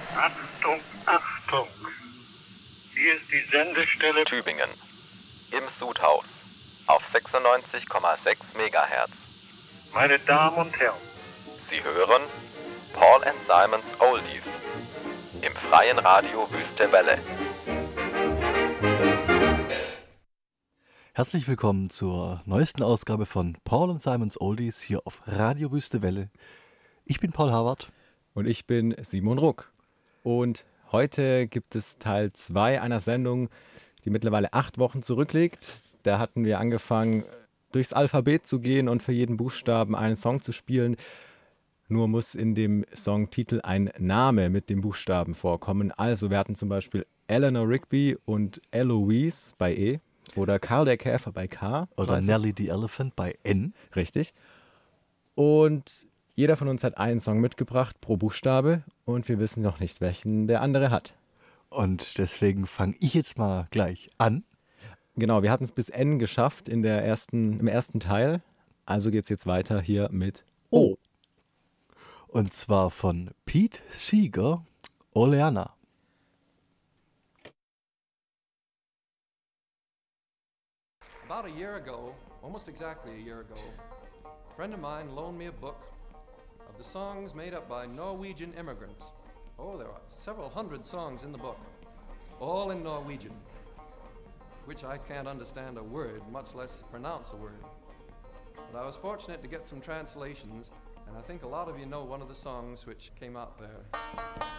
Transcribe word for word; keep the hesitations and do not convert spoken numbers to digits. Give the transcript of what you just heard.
Achtung, Achtung. Hier ist die Sendestelle Tübingen. Im Sudhaus. Auf sechsundneunzig Komma sechs Megahertz. Meine Damen und Herren. Sie hören Paul and Simons Oldies. Im freien Radio Wüste Welle. Herzlich willkommen zur neuesten Ausgabe von Paul and Simons Oldies hier auf Radio Wüste Welle. Ich bin Paul Harvard. Und ich bin Simon Ruck. Und heute gibt es Teil zwei einer Sendung, die mittlerweile acht Wochen zurückliegt. Da hatten wir angefangen, durchs Alphabet zu gehen und für jeden Buchstaben einen Song zu spielen. Nur muss in dem Songtitel ein Name mit dem Buchstaben vorkommen. Also wir hatten zum Beispiel Eleanor Rigby und Eloise bei E. Oder Karl der Käfer bei K. Oder Nelly the Elephant bei N. Richtig. Und jeder von uns hat einen Song mitgebracht pro Buchstabe und wir wissen noch nicht, welchen der andere hat. Und deswegen fange ich jetzt mal gleich an. Genau, wir hatten es bis N geschafft in der ersten, im ersten Teil. Also geht es jetzt weiter hier mit O. Und zwar von Pete Seeger, Oleana. About a year ago, almost exactly a year ago, a friend of mine loaned me a book of the songs made up by Norwegian immigrants. Oh, there are several hundred songs in the book, all in Norwegian, which I can't understand a word, much less pronounce a word. But I was fortunate to get some translations, and I think a lot of you know one of the songs which came out there.